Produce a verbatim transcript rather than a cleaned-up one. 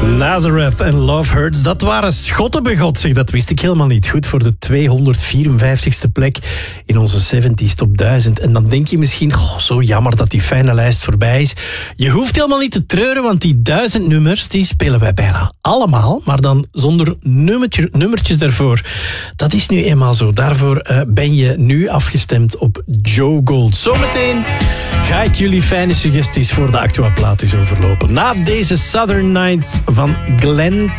Nazareth en Love Hurts, dat waren Schotten begot, zeg, dat wist ik helemaal niet. Goed voor de tweehonderdvierenvijftigste plek in onze zeventig Top duizend. En dan denk je misschien, goh, zo jammer dat die fijne lijst voorbij is. Je hoeft helemaal niet te treuren, want die duizend nummers, die spelen wij bijna allemaal, maar dan zonder nummertje, nummertjes daarvoor. Dat is nu eenmaal zo. Daarvoor uh, ben je nu afgestemd op Joe Gold. Zometeen ga ik jullie fijne suggesties voor de Actua plaat eens overlopen. Na deze Southern Nights van Glenn